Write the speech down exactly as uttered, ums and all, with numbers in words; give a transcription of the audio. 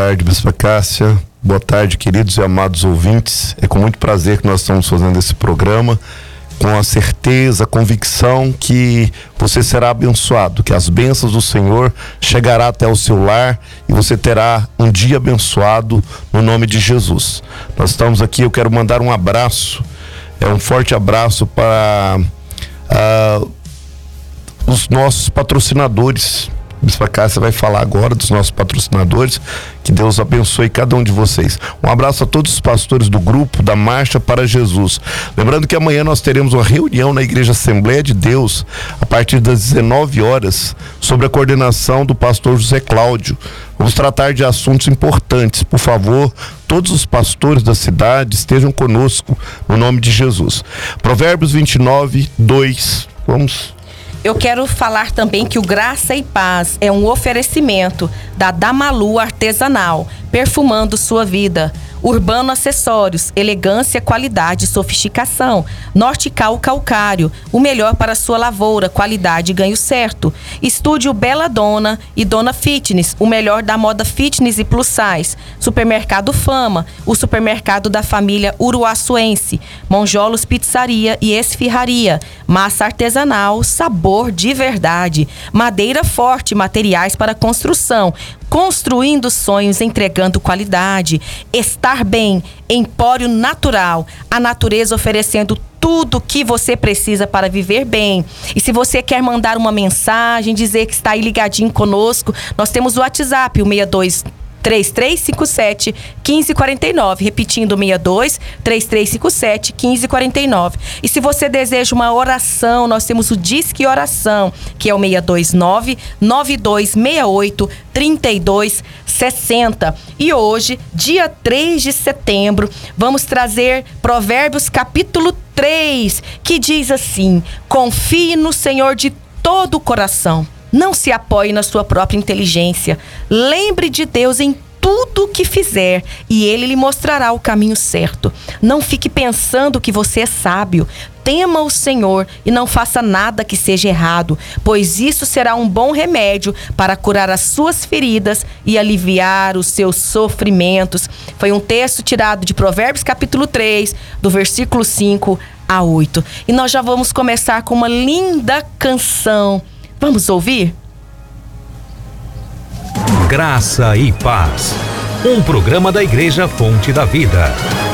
tarde, Bispa Cássia. Boa tarde, queridos e amados ouvintes. É com muito prazer que nós estamos fazendo esse programa, com a certeza, a convicção que você será abençoado, que as bênçãos do Senhor chegará até o seu lar e você terá um dia abençoado no nome de Jesus. Nós estamos aqui, eu quero mandar um abraço, é um forte abraço para uh, os nossos patrocinadores. Bispa Cássia vai falar agora dos nossos patrocinadores. Que Deus abençoe cada um de vocês. Um abraço a todos os pastores do grupo da Marcha para Jesus. Lembrando que amanhã nós teremos uma reunião na Igreja Assembleia de Deus a partir das dezenove horas, sobre a coordenação do pastor José Cláudio. Vamos tratar de assuntos importantes. Por favor, todos os pastores da cidade estejam conosco no nome de Jesus. Provérbios vinte e nove, dois. Vamos. Eu quero falar também que o Graça e Paz é um oferecimento da Damalu Artesanal, perfumando sua vida. Urbano Acessórios, elegância, qualidade e sofisticação. Nortical Calcário, o melhor para sua lavoura, qualidade e ganho certo. Estúdio Bela Dona e Dona Fitness, o melhor da moda fitness e plus size. Supermercado Fama, o supermercado da família uruaçuense. Monjolos Pizzaria e Esfirraria. Massa artesanal, sabor de verdade. Madeira Forte, materiais para construção. Construindo sonhos, entregando qualidade. Estar bem, Empório Natural, a natureza oferecendo tudo o que você precisa para viver bem. E se você quer mandar uma mensagem, dizer que está aí ligadinho conosco, nós temos o WhatsApp, o seis dois três três cinco sete, um cinco quatro nove, repetindo seis dois três três cinco sete, um cinco quatro nove. E se você deseja uma oração, nós temos o Disque Oração, que é o seis dois nove, nove dois seis oito, três dois seis zero. E hoje, dia três de setembro, vamos trazer Provérbios capítulo três, que diz assim: confie no Senhor de todo o coração. Não se apoie na sua própria inteligência. Lembre de Deus em tudo que fizer e Ele lhe mostrará o caminho certo. Não fique pensando que você é sábio. Tema o Senhor e não faça nada que seja errado, pois isso será um bom remédio para curar as suas feridas e aliviar os seus sofrimentos. Foi um texto tirado de Provérbios capítulo três, do versículo cinco a oito. E nós já vamos começar com uma linda canção. Vamos ouvir? Graça e Paz, um programa da Igreja Fonte da Vida.